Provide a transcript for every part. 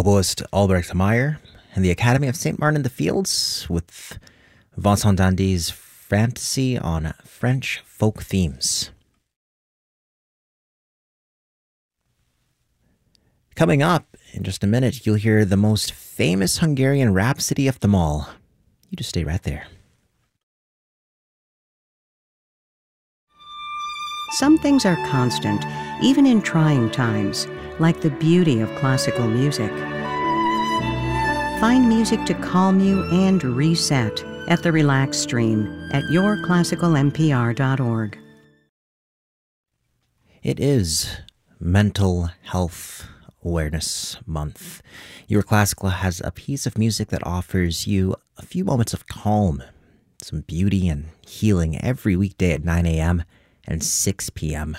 oboist Albrecht Meyer and the Academy of St. Martin in the Fields with Vincent Dandy's Fantasy on French folk themes. Coming up in just a minute, you'll hear the most famous Hungarian rhapsody of them all. You just stay right there. Some things are constant, even in trying times, like the beauty of classical music. Find music to calm you and reset at the Relax Stream at yourclassicalmpr.org. It is Mental Health Awareness Month. Your Classical has a piece of music that offers you a few moments of calm, some beauty and healing every weekday at 9 a.m. and 6 p.m.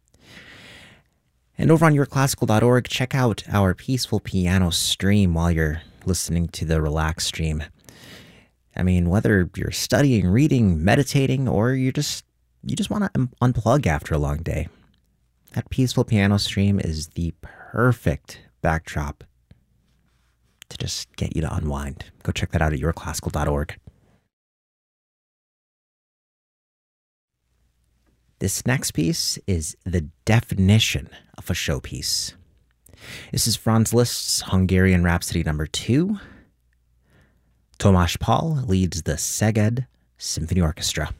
And over on yourclassical.org, check out our peaceful piano stream while you're listening to the Relax Stream. I mean, whether you're studying, reading, meditating, or you just want to unplug after a long day, that peaceful piano stream is the perfect backdrop to just get you to unwind. Go check that out at yourclassical.org. This next piece is the definition of a showpiece. This is Franz Liszt's Hungarian Rhapsody No. 2. Tomasz Pál leads the Szeged Symphony Orchestra.